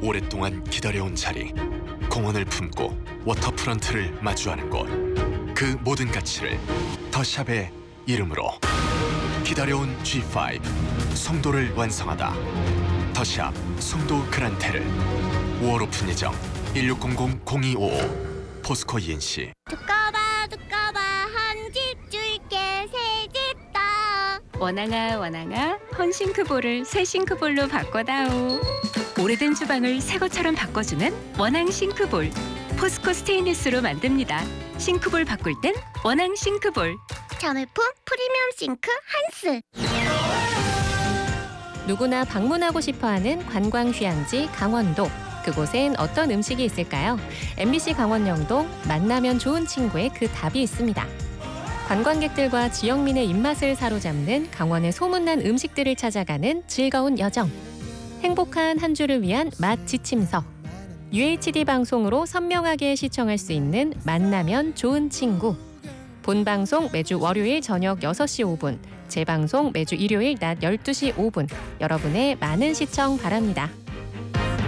오랫동안 기다려온 자리, 공원을 품고 워터프런트를 마주하는 곳, 그 모든 가치를 더샵의 이름으로 기다려온 G5 송도를 완성하다. 더샵 송도 그란테를 5월 오픈 예정. 1600-0255 포스코 ENC. 두꺼봐 한 집 줄게 새 집 다. 원앙아 헌싱크볼을 새 싱크볼로 바꿔다오. 오래된 주방을 새 것처럼 바꿔주는 원앙 싱크볼. 포스코 스테인리스로 만듭니다. 싱크볼 바꿀 땐 원앙 싱크볼. 자매품 프리미엄 싱크 한스. 누구나 방문하고 싶어하는 관광 휴양지 강원도. 그곳엔 어떤 음식이 있을까요? MBC 강원영동 만나면 좋은 친구의 그 답이 있습니다. 관광객들과 지역민의 입맛을 사로잡는 강원의 소문난 음식들을 찾아가는 즐거운 여정. 행복한 한 주를 위한 맛 지침서. UHD 방송으로 선명하게 시청할 수 있는 만나면 좋은 친구. 본방송 매주 월요일 저녁 6시 5분, 재방송 매주 일요일 낮 12시 5분. 여러분의 많은 시청 바랍니다.